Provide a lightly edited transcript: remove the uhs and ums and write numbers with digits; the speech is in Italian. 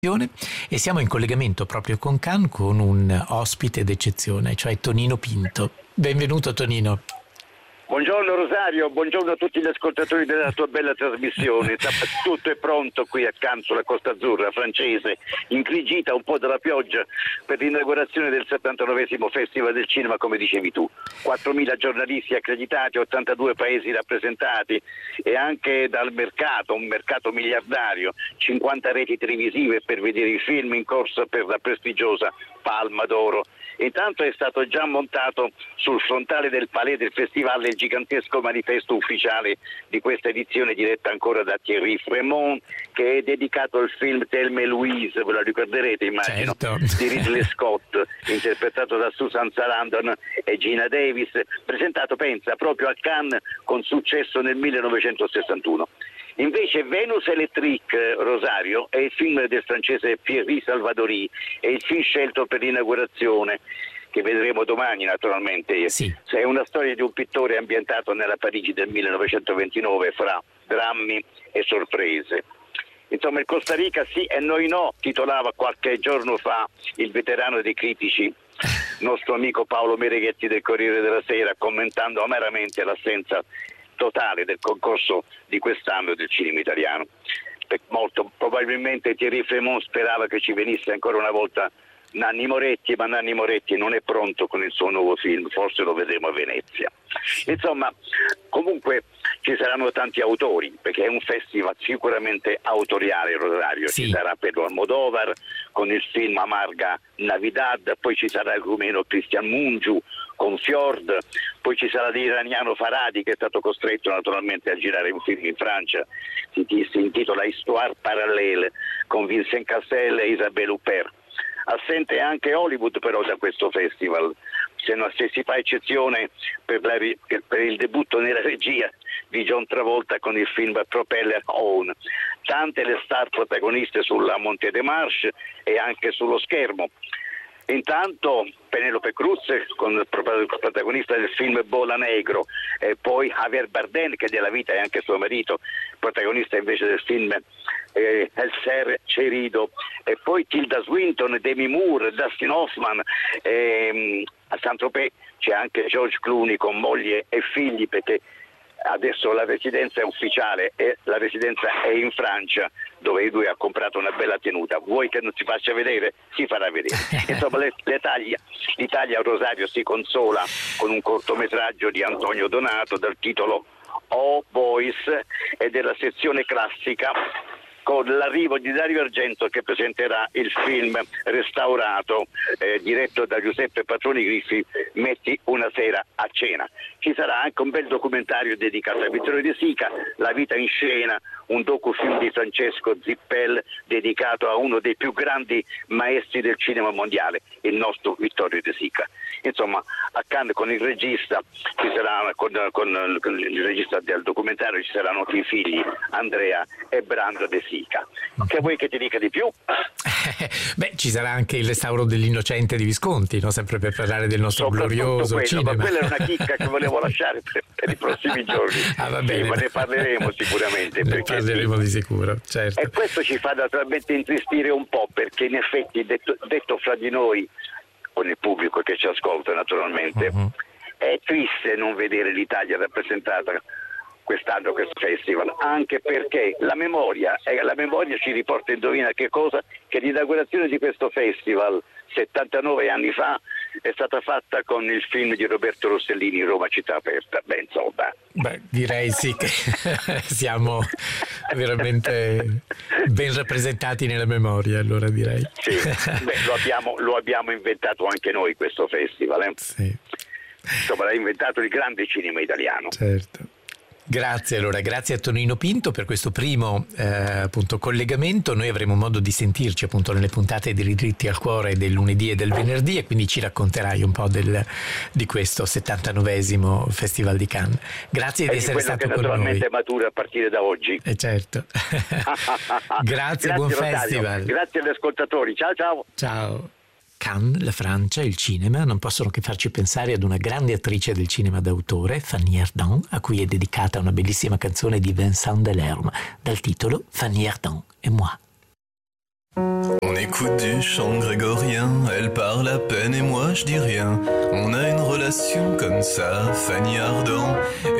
E siamo in collegamento proprio con Cannes con un ospite d'eccezione, cioè Tonino Pinto. Benvenuto Tonino. Buongiorno Rosario, buongiorno a tutti gli ascoltatori della tua bella trasmissione. Tutto è pronto qui a Cannes sulla Costa Azzurra francese, ingrigita un po' dalla pioggia per l'inaugurazione del 79esimo Festival del Cinema, come dicevi tu. 4.000 giornalisti accreditati, 82 paesi rappresentati e anche dal mercato, un mercato miliardario, 50 reti televisive per vedere i film in corsa per la prestigiosa Palma d'Oro. Intanto è stato già montato sul frontale del Palais del Festival il gigantesco manifesto ufficiale di questa edizione, diretta ancora da Thierry Fremont, che è dedicato al film Thelma e Louise, ve lo ricorderete immagino, certo, di Ridley Scott, interpretato da Susan Sarandon e Gina Davis, presentato, pensa, proprio a Cannes con successo nel 1961. Invece Venus Electrique, Rosario, è il film del francese Pierre Salvadori, è il film scelto per l'inaugurazione, che vedremo domani naturalmente. Sì. È una storia di un pittore ambientato nella Parigi del 1929 fra drammi e sorprese. Insomma, il Costa Rica sì e noi no, titolava qualche giorno fa il veterano dei critici, nostro amico Paolo Mereghetti del Corriere della Sera, commentando amaramente l'assenza totale del concorso di quest'anno del cinema italiano. Molto probabilmente Thierry Fremont sperava che ci venisse ancora una volta Nanni Moretti, ma Nanni Moretti non è pronto con il suo nuovo film, forse lo vedremo a Venezia. Insomma, comunque ci saranno tanti autori, perché è un festival sicuramente autoriale, Rosario. Sì. Ci sarà Pedro Almodovar con il film Amarga Navidad, poi ci sarà il rumeno Cristian Mungiu con Fjord, poi ci sarà l'iraniano Farhadi, che è stato costretto naturalmente a girare un film in Francia, si intitola Histoire parallèle, con Vincent Cassel e Isabelle Huppert. Assente anche Hollywood però da questo festival, se si fa eccezione per il debutto nella regia di John Travolta con il film Propeller On. Tante le star protagoniste sulla Montée des Marches e anche sullo schermo. Intanto Penelope Cruz con il protagonista del film Bola Negro, e poi Javier Bardem, che della vita è anche suo marito, protagonista invece del film El Ser Cherido, e poi Tilda Swinton, Demi Moore, Dustin Hoffman, a Saint-Tropez c'è anche George Clooney con moglie e figli, perché adesso la residenza è ufficiale e la residenza è in Francia, dove lui ha comprato una bella tenuta. Vuoi che non si faccia vedere? Si farà vedere. Insomma, l'Italia, Rosario, si consola con un cortometraggio di Antonio Donato dal titolo Oh Boys e della sezione classica, con l'arrivo di Dario Argento, che presenterà il film restaurato diretto da Giuseppe Patroni Griffi, Metti una sera a cena. Ci sarà anche un bel documentario dedicato a Vittorio De Sica, La vita in scena, un docufilm di Francesco Zippel dedicato a uno dei più grandi maestri del cinema mondiale, il nostro Vittorio De Sica. Insomma, a Cannes con il regista ci sarà, con il regista del documentario ci saranno i figli Andrea e Brando De Sica. Che vuoi che ti dica di più? Beh, ci sarà anche il restauro dell'Innocente di Visconti, no? Sempre per parlare del nostro glorioso quello, cinema. Ma quella è una chicca che volevo lasciare per i prossimi giorni. Va bene. Sì, ma ne parleremo sicuramente. Ne parleremo di sicuro, certo. E questo ci fa naturalmente intristire un po', perché in effetti, detto fra di noi, con il pubblico che ci ascolta naturalmente, è triste non vedere l'Italia rappresentata quest'anno questo festival, anche perché la memoria ci riporta, indovina che cosa, che l'inaugurazione di questo festival 79 anni fa è stata fatta con il film di Roberto Rossellini, Roma città aperta. Beh, insomma. Direi sì che siamo veramente ben rappresentati nella memoria, allora direi. Sì, lo abbiamo inventato anche noi questo festival. Sì. Insomma, l'ha inventato il grande cinema italiano. Certo. Grazie a Tonino Pinto per questo primo appunto collegamento. Noi avremo modo di sentirci appunto nelle puntate di Ridritti al Cuore del lunedì e del venerdì, e quindi ci racconterai un po' di questo 79esimo Festival di Cannes. Grazie di essere stato con noi. Naturalmente matura a partire da oggi. Certo. Grazie, buon Rosario. festival. Grazie agli ascoltatori. Ciao. Ciao. Cannes, la Francia, il cinema non possono che farci pensare ad una grande attrice del cinema d'autore, Fanny Ardant, a cui è dedicata una bellissima canzone di Vincent Delerme, dal titolo Fanny Ardant et moi. On écoute du chant grégorien, elle parle à peine et moi je dis rien. On a une relation comme ça, Fanny Ardant